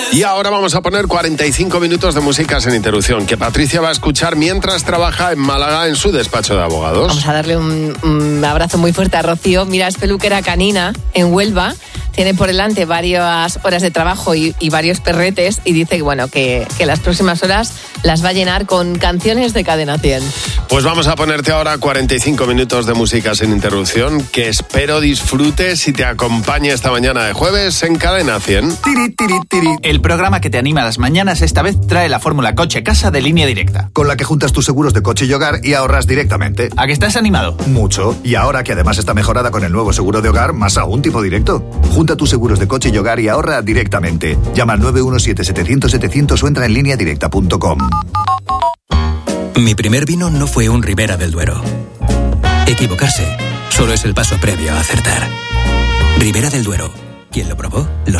Y ahora vamos a poner 45 minutos de música sin interrupción, que Patricia va a escuchar mientras trabaja en Málaga en su despacho de abogados. Vamos a darle un abrazo muy fuerte a Rocío. Mira, es peluquera canina en Huelva. Tiene por delante varias horas de trabajo y varios perretes y dice que las próximas horas las va a llenar con canciones de Cadena 100. Pues vamos a ponerte ahora 45 minutos de música sin interrupción, que espero disfrutes y te acompañe esta mañana de jueves en Cadena 100. Tiri, tiri, tiri. El programa que te anima las mañanas esta vez trae la fórmula coche-casa de Línea Directa. Con la que juntas tus seguros de coche y hogar y ahorras directamente. ¿A que estás animado? Mucho. Y ahora que además está mejorada con el nuevo seguro de hogar, más aún tipo directo. Junta tus seguros de coche y hogar y ahorra directamente. Llama al 917-700-700 o entra en lineadirecta.com. Mi primer vino no fue un Ribera del Duero. Equivocarse solo es el paso previo a acertar. Ribera del Duero. ¿Quién lo probó? Lo